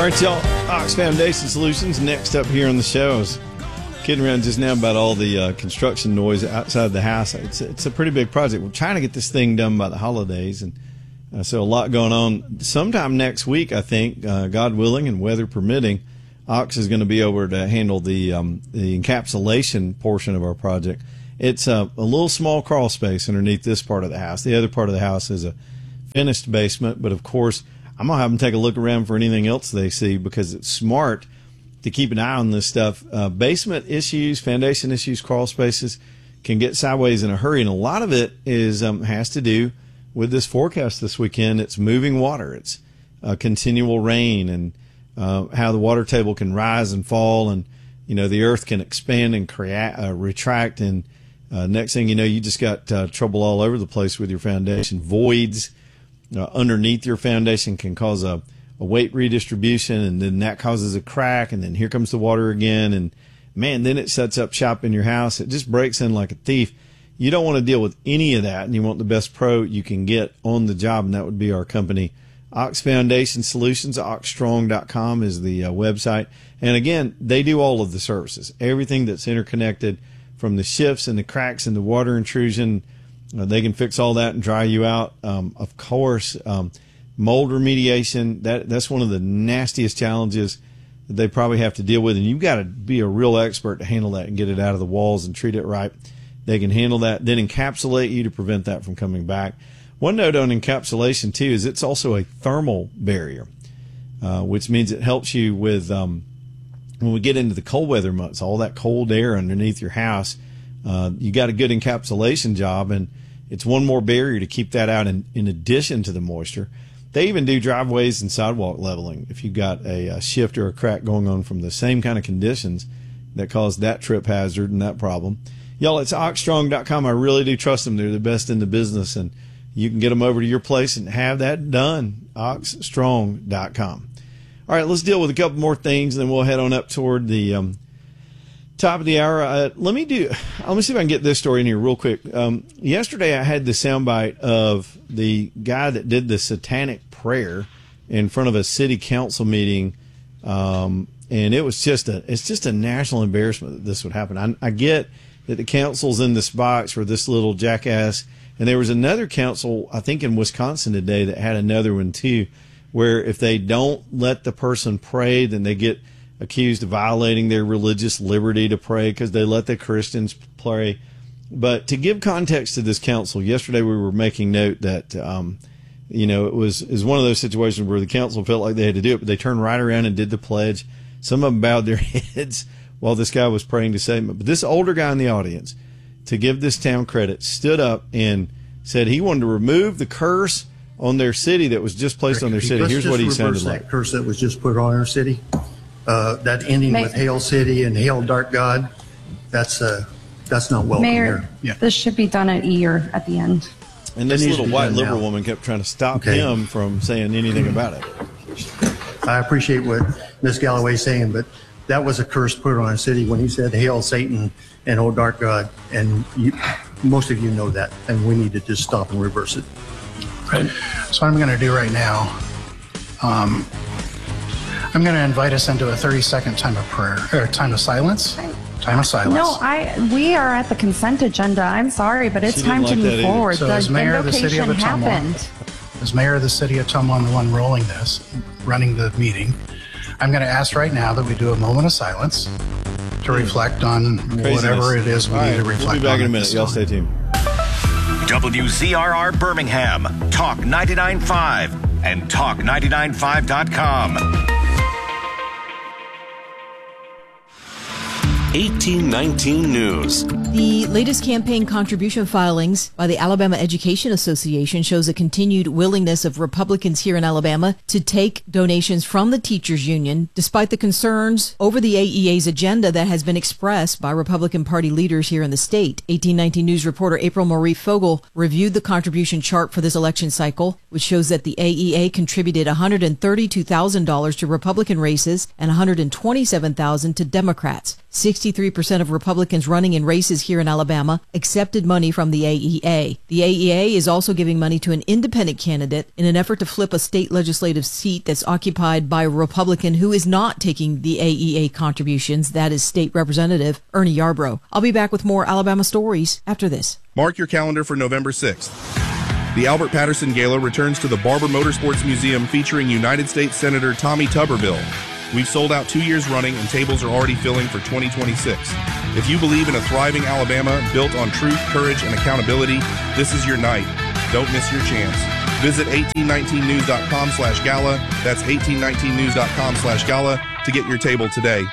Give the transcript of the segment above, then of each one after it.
All right, y'all. Ox Foundation Solutions next up here on the show. I was kidding around just now about all the construction noise outside the house. It's a pretty big project. We're trying to get this thing done by the holidays, and so a lot going on. Sometime next week, I think, God willing and weather permitting, Ox is going to be over to handle the encapsulation portion of our project. It's a little small crawl space underneath this part of the house. The other part of the house is a finished basement, but of course, I'm going to have them take a look around for anything else they see, because it's smart to keep an eye on this stuff. Basement issues, foundation issues, crawl spaces can get sideways in a hurry, and a lot of it is has to do with this forecast this weekend. It's moving water. It's continual rain, and how the water table can rise and fall, and the earth can expand and retract, and next thing you know, you just got trouble all over the place with your foundation. Voids underneath your foundation can cause a weight redistribution, and then that causes a crack, and then here comes the water again, and man, then it sets up shop in your house. It just breaks in like a thief. You don't want to deal with any of that, and you want the best pro you can get on the job, and that would be our company, Ox Foundation Solutions. oxstrong.com is the website, and again, they do all of the services, everything that's interconnected, from the shifts and the cracks and the water intrusion. They can fix all that and dry you out. Of course, mold remediation, that's one of the nastiest challenges that they probably have to deal with, and you've got to be a real expert to handle that and get it out of the walls and treat it right. They can handle that, then encapsulate you to prevent that from coming back. One note on encapsulation, too, is it's also a thermal barrier, which means it helps you with, when we get into the cold weather months, all that cold air underneath your house, you got a good encapsulation job, and it's one more barrier to keep that out in addition to the moisture. They even do driveways and sidewalk leveling if you've got a shift or a crack going on from the same kind of conditions that cause that trip hazard and that problem. Y'all, it's oxstrong.com. I really do trust them. They're the best in the business, and you can get them over to your place and have that done. oxstrong.com. All right, let's deal with a couple more things, and then we'll head on up toward the top of the hour. Let me see if I can get this story in here real quick. Yesterday, I had the soundbite of the guy that did the satanic prayer in front of a city council meeting, and it's just a national embarrassment that this would happen. I get that the council's in this box for this little jackass, and there was another council, I think in Wisconsin today, that had another one too, where if they don't let the person pray, then they get accused of violating their religious liberty to pray because they let the Christians pray. But to give context to this council, yesterday we were making note that, it was one of those situations where the council felt like they had to do it, but they turned right around and did the pledge. Some of them bowed their heads while this guy was praying to save them. But this older guy in the audience, to give this town credit, stood up and said he wanted to remove the curse on their city that was just placed on their city. Here's what he sounded like. That curse that was just put on our city, that ending with Hail City and Hail Dark God, that's not welcome Mayor, here. This should be done at E at the end. And this little white liberal woman kept trying to stop him from saying anything about it. I appreciate what Ms. Galloway's saying, but that was a curse put on our city when he said Hail Satan and Oh Dark God, and most of you know that, and we need to just stop and reverse it. Right. So what I'm going to do right now, I'm going to invite us into a 30-second time of prayer, or time of silence. Time of silence. No, we are at the consent agenda. I'm sorry, but it's time to move forward. So as mayor of the city of Ottumwa, the one running the meeting, I'm going to ask right now that we do a moment of silence to reflect on whatever it is we need to reflect on. We'll be back in a minute. Y'all stay tuned. WZRR Birmingham, Talk 99.5 and Talk995.com. 1819 News. The latest campaign contribution filings by the Alabama Education Association shows a continued willingness of Republicans here in Alabama to take donations from the teachers union, despite the concerns over the AEA's agenda that has been expressed by Republican Party leaders here in the state. 1819 News reporter April Marie Fogel reviewed the contribution chart for this election cycle, which shows that the AEA contributed $132,000 to Republican races and $127,000 to Democrats. 60 63% of Republicans running in races here in Alabama accepted money from the AEA. The AEA is also giving money to an independent candidate in an effort to flip a state legislative seat that's occupied by a Republican who is not taking the AEA contributions. That is State Representative Ernie Yarbrough. I'll be back with more Alabama stories after this. Mark your calendar for November 6th. The Albert Patterson Gala returns to the Barber Motorsports Museum featuring United States Senator Tommy Tuberville. We've sold out 2 years running and tables are already filling for 2026. If you believe in a thriving Alabama built on truth, courage, and accountability, this is your night. Don't miss your chance. Visit 1819news.com/gala. That's 1819news.com/gala to get your table today.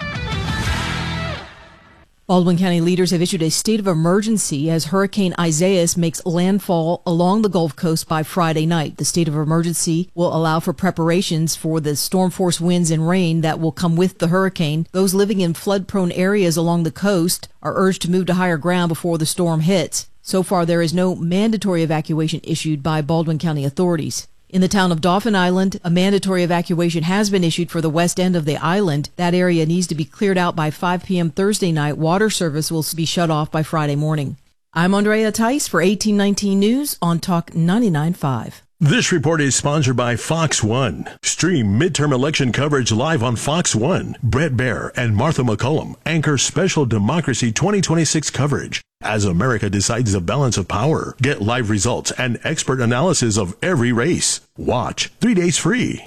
Baldwin County leaders have issued a state of emergency as Hurricane Isaias makes landfall along the Gulf Coast by Friday night. The state of emergency will allow for preparations for the storm force winds and rain that will come with the hurricane. Those living in flood-prone areas along the coast are urged to move to higher ground before the storm hits. So far, there is no mandatory evacuation issued by Baldwin County authorities. In the town of Dauphin Island, a mandatory evacuation has been issued for the west end of the island. That area needs to be cleared out by 5 p.m. Thursday night. Water service will be shut off by Friday morning. I'm Andrea Tice for 1819 News on Talk 99.5. This report is sponsored by Fox One. Stream midterm election coverage live on Fox One. Brett Baer and Martha McCullum anchor Special Democracy 2026 coverage. As America decides the balance of power, get live results and expert analysis of every race. Watch 3 days free.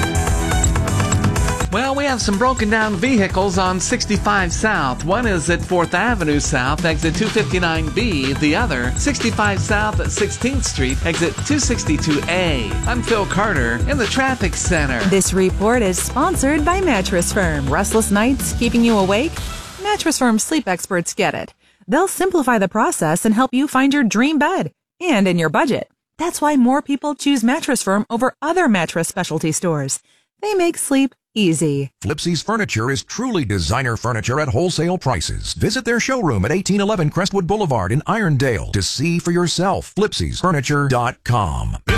Well, we have some broken down vehicles on 65 South. One is at 4th Avenue South, exit 259B. The other, 65 South at 16th Street, exit 262A. I'm Phil Carter in the traffic center. This report is sponsored by Mattress Firm. Restless nights keeping you awake? Mattress Firm sleep experts get it. They'll simplify the process and help you find your dream bed and in your budget. That's why more people choose Mattress Firm over other mattress specialty stores. They make sleep easy. Flipsy's Furniture is truly designer furniture at wholesale prices. Visit their showroom at 1811 Crestwood Boulevard in Irondale to see for yourself. Flipsy'sFurniture.com.